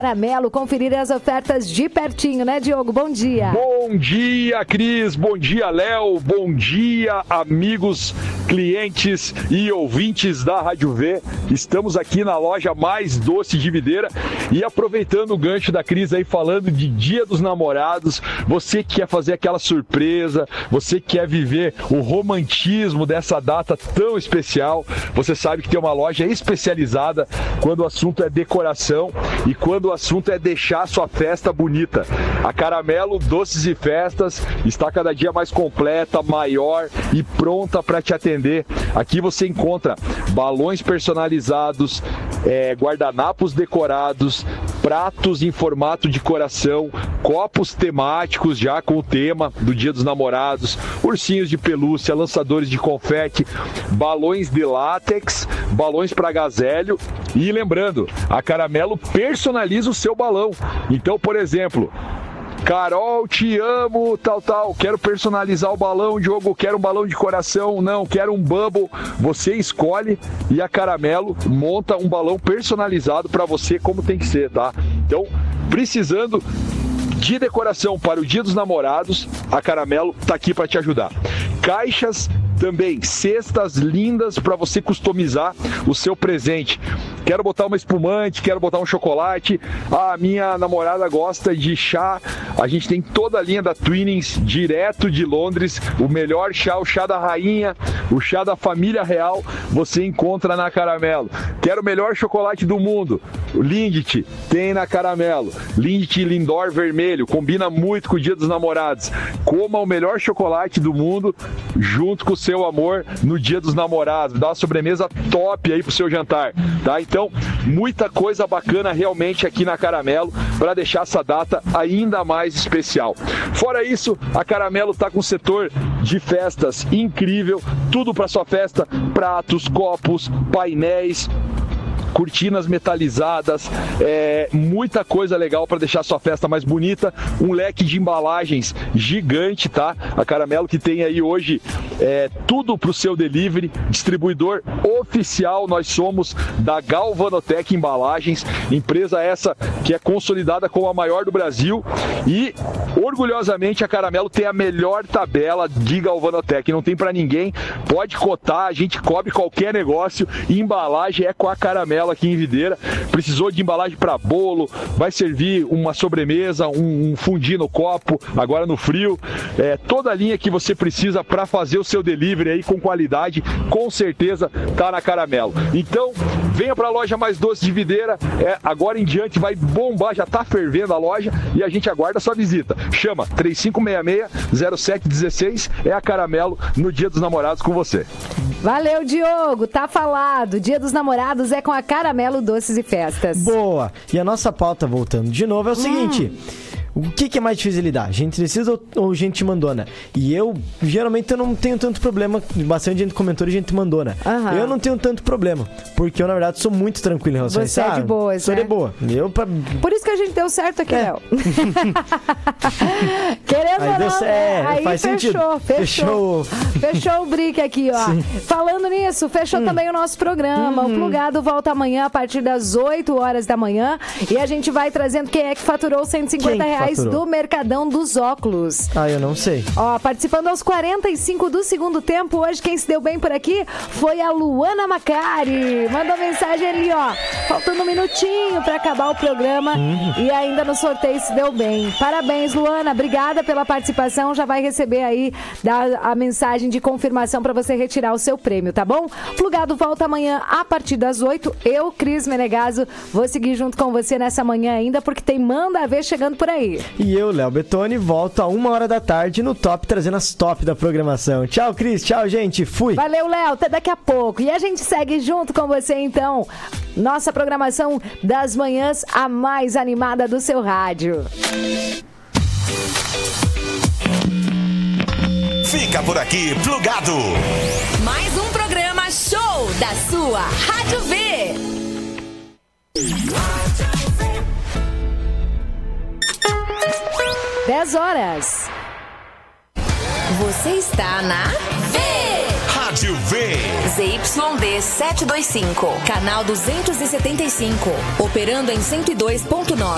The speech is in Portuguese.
Caramelo, conferir as ofertas de pertinho, né, Diogo? Bom dia. Bom dia, Cris. Bom dia, Léo. Bom dia, amigos, clientes e ouvintes da Rádio V. Estamos aqui na loja mais doce de Videira e aproveitando o gancho da Cris aí, falando de Dia dos Namorados, você que quer fazer aquela surpresa, você que quer viver o romantismo dessa data tão especial, você sabe que tem uma loja especializada quando o assunto é decoração e quando o assunto é deixar sua festa bonita. A Caramelo Doces e Festas está cada dia mais completa, maior e pronta para te atender. Aqui você encontra balões personalizados, guardanapos decorados, pratos em formato de coração, copos temáticos já com o tema do Dia dos Namorados, ursinhos de pelúcia, lançadores de confete, balões de látex, balões para agasalho. E lembrando, a Caramelo personaliza o seu balão. Então, por exemplo, Carol, te amo, tal, quero personalizar o balão, Diogo, quero um balão de coração, não, quero um bubble. Você escolhe e a Caramelo monta um balão personalizado para você como tem que ser, tá? Então, precisando de decoração para o Dia dos Namorados, a Caramelo tá aqui para te ajudar. Caixas também, cestas lindas para você customizar o seu presente. Quero botar uma espumante, quero botar um chocolate. A minha namorada gosta de chá. A gente tem toda a linha da Twinings, direto de Londres. O melhor chá, o chá da rainha, o chá da família real, você encontra na Caramelo. Quero o melhor chocolate do mundo. O Lindt tem na Caramelo. Lindt Lindor vermelho, combina muito com o Dia dos Namorados. Coma o melhor chocolate do mundo junto com o seu amor no Dia dos Namorados. Dá uma sobremesa top aí pro seu jantar, tá? Então, muita coisa bacana realmente aqui na Caramelo para deixar essa data ainda mais especial. Fora isso, a Caramelo tá com um setor de festas incrível, tudo para sua festa, pratos, copos, painéis, cortinas metalizadas, muita coisa legal para deixar sua festa mais bonita, um leque de embalagens gigante, tá? A Caramelo que tem aí hoje tudo para o seu delivery, distribuidor oficial, nós somos da Galvanotec Embalagens, empresa essa que é consolidada como a maior do Brasil e orgulhosamente a Caramelo tem a melhor tabela de Galvanotec, não tem para ninguém, pode cotar, a gente cobre qualquer negócio e embalagem é com a Caramelo aqui em Videira. Precisou de embalagem para bolo, vai servir uma sobremesa, um fundi no copo, agora no frio, toda a linha que você precisa para fazer o seu delivery aí com qualidade, com certeza tá na Caramelo. Então, venha para a loja mais doce de Videira, agora em diante vai bombar, já tá fervendo a loja e a gente aguarda a sua visita. Chama 3566-0716, é a Caramelo no Dia dos Namorados com você. Valeu, Diogo, tá falado. Dia dos Namorados é com a Caramelo Doces e Festas. Boa! E a nossa pauta, voltando de novo, é o seguinte: o que é mais difícil lidar? Gente precisa ou gente mandona? E eu, geralmente, eu não tenho tanto problema. Bastante gente comentou e gente mandona. Eu não tenho tanto problema. Porque eu, na verdade, sou muito tranquilo em relação a isso. Você é de boa, sou de boa. Por isso que a gente deu certo aqui, Léo. Querendo ou não, aí faz fechou. Fechou o brick aqui, ó. Sim. Falando nisso, fechou também o nosso programa. O Plugado volta amanhã a partir das 8 horas da manhã. E a gente vai trazendo quem é que faturou R$150 do Mercadão dos Óculos. Eu não sei. Ó, participando aos 45 do segundo tempo, hoje quem se deu bem por aqui foi a Luana Macari. Mandou mensagem ali, ó, faltando um minutinho pra acabar o programa e ainda no sorteio se deu bem. Parabéns, Luana, obrigada pela participação, já vai receber aí a mensagem de confirmação pra você retirar o seu prêmio, tá bom? Plugado volta amanhã a partir das 8. Eu, Cris Menegaso, vou seguir junto com você nessa manhã ainda, porque tem Manda Ver chegando por aí. E eu, Léo Bettoni, volto a 1h da tarde no Top, trazendo as top da programação. Tchau, Cris. Tchau, gente. Fui. Valeu, Léo. Até daqui a pouco. E a gente segue junto com você, então. Nossa programação das manhãs, a mais animada do seu rádio. Fica por aqui, Plugado. Mais um programa show da sua Rádio V. 10 horas. Você está na V. Rádio V. ZYD 725, canal 275, operando em 102.9.